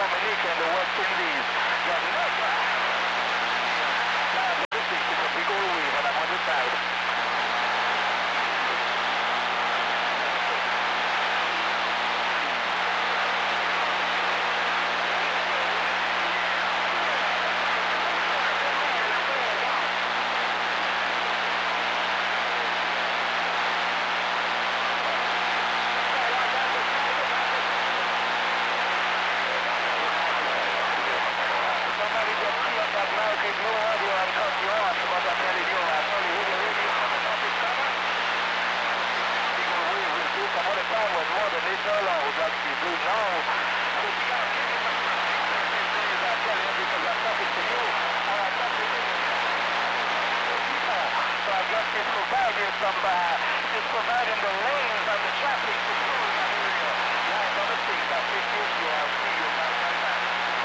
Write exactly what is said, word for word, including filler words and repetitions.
Dominica and the West Indies. Jamaica. Now, logistics is a big old wave and I'm on the side. Some, uh, just providing the lanes on the traffic to